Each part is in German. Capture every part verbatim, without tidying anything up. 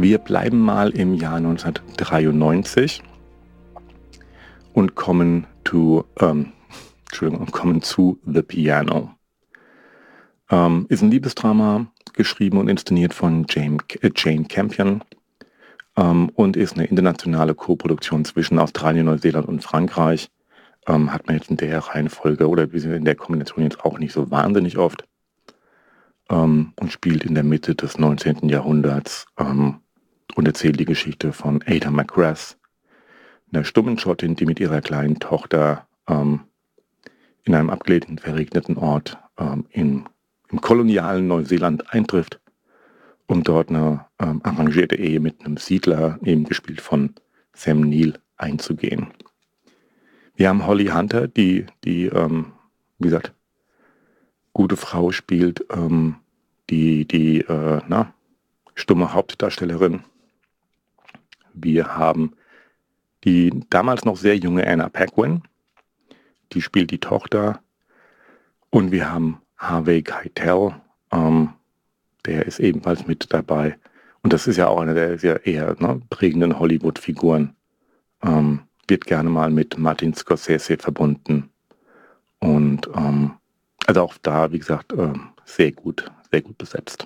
Wir bleiben mal im Jahr neunzehnhundertdreiundneunzig und kommen, to, ähm, Entschuldigung, kommen zu The Piano. Ähm, ist ein Liebesdrama, geschrieben und inszeniert von Jane, äh, Jane Campion ähm, und ist eine internationale Koproduktion zwischen Australien, Neuseeland und Frankreich. Ähm, hat man jetzt in der Reihenfolge oder in der Kombination jetzt auch nicht so wahnsinnig oft ähm, und spielt in der Mitte des neunzehnten Jahrhunderts ähm, und erzählt die Geschichte von Ada McGrath, einer stummen Schottin, die mit ihrer kleinen Tochter ähm, in einem abgelegenen, verregneten Ort ähm, in, im kolonialen Neuseeland eintrifft, um dort eine ähm, arrangierte Ehe mit einem Siedler, eben gespielt von Sam Neill, einzugehen. Wir haben Holly Hunter, die, die ähm, wie gesagt, gute Frau spielt, ähm, die, die äh, na, stumme Hauptdarstellerin. Wir haben die damals noch sehr junge Anna Paquin, die spielt die Tochter. Und wir haben Harvey Keitel, ähm, der ist ebenfalls mit dabei. Und das ist ja auch eine der sehr eher ne, prägenden Hollywood-Figuren. Ähm, wird gerne mal mit Martin Scorsese verbunden. Und ähm, also auch da, wie gesagt, ähm, sehr gut, sehr gut besetzt.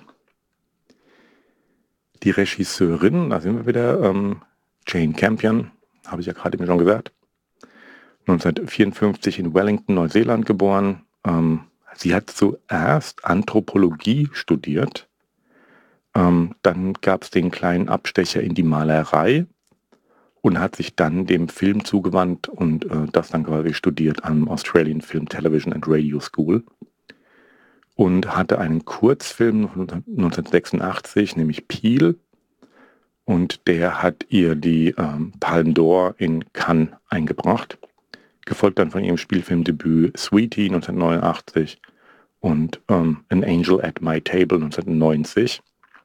Die Regisseurin, da sind wir wieder, ähm, Jane Campion, habe ich ja gerade eben schon gesagt, neunzehnhundertvierundfünfzig in Wellington, Neuseeland geboren. Ähm, sie hat zuerst Anthropologie studiert. Ähm, dann gab es den kleinen Abstecher in die Malerei und hat sich dann dem Film zugewandt und äh, das dann quasi studiert am Australian Film Television and Radio School. Und hatte einen Kurzfilm neunzehnhundertsechsundachtzig, nämlich Peel. Und der hat ihr die ähm, Palme d'Or in Cannes eingebracht. Gefolgt dann von ihrem Spielfilmdebüt Sweetie neunzehnhundertneunundachtzig und ähm, An Angel at My Table neunzehnhundertneunzig.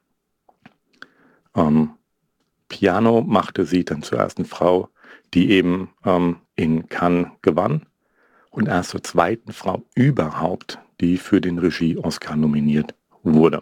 Ähm, Piano machte sie dann zur ersten Frau, die eben ähm, in Cannes gewann und erst zur zweiten Frau überhaupt, die für den Regie-Oscar nominiert wurde.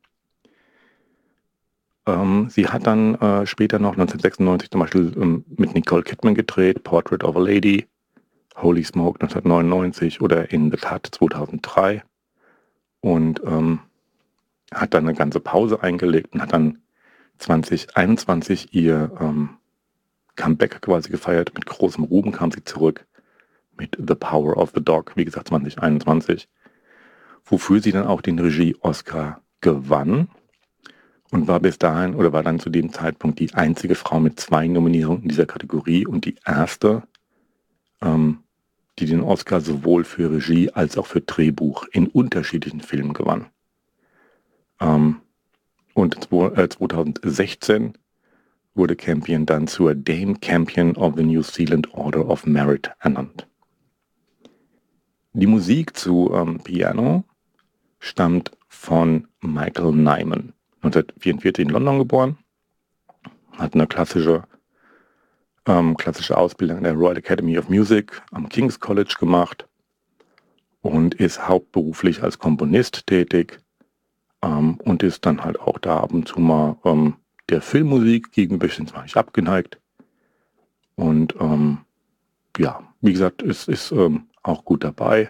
Ähm, sie hat dann äh, später noch neunzehnhundertsechsundneunzig zum Beispiel ähm, mit Nicole Kidman gedreht, Portrait of a Lady, Holy Smoke neunzehnhundertneunundneunzig oder In the Cut zweitausenddrei und ähm, hat dann eine ganze Pause eingelegt und hat dann zwanzig einundzwanzig ihr ähm, Comeback quasi gefeiert. Mit großem Ruhm kam sie zurück mit The Power of the Dog, wie gesagt zwanzig einundzwanzig, wofür sie dann auch den Regie-Oscar gewann und war bis dahin oder war dann zu dem Zeitpunkt die einzige Frau mit zwei Nominierungen in dieser Kategorie und die erste, ähm, die den Oscar sowohl für Regie als auch für Drehbuch in unterschiedlichen Filmen gewann. Ähm, und zweitausendsechzehn wurde Campion dann zur Dame Campion of the New Zealand Order of Merit ernannt. Die Musik zu ähm, Piano stammt von Michael Nyman, neunzehnhundertvierundvierzig in London geboren, hat eine klassische, ähm, klassische Ausbildung an der Royal Academy of Music am King's College gemacht und ist hauptberuflich als Komponist tätig ähm, und ist dann halt auch da ab und zu mal ähm, der Filmmusik gegenüber zwar nicht abgeneigt. Und ähm, ja, wie gesagt, es ist ähm, auch gut dabei.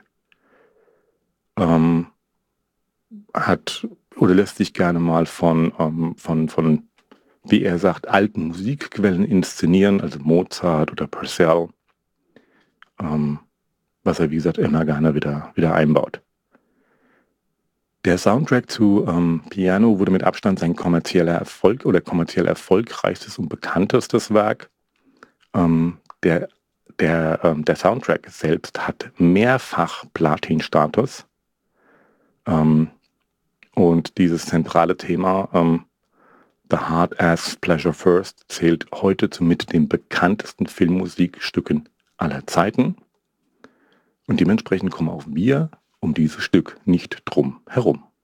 Ähm, hat oder lässt sich gerne mal von, ähm, von, von, wie er sagt, alten Musikquellen inszenieren, also Mozart oder Purcell, ähm, was er, wie gesagt, immer gerne wieder, wieder einbaut. Der Soundtrack zu ähm, Piano wurde mit Abstand sein kommerzieller Erfolg oder kommerziell erfolgreichstes und bekanntestes Werk. Ähm, der, der, ähm, der Soundtrack selbst hat mehrfach Platin-Status. Ähm, und dieses zentrale Thema, ähm, The Heart Asks Pleasure First, zählt heute zu mit den bekanntesten Filmmusikstücken aller Zeiten. Und dementsprechend kommen auch wir um dieses Stück nicht drum herum.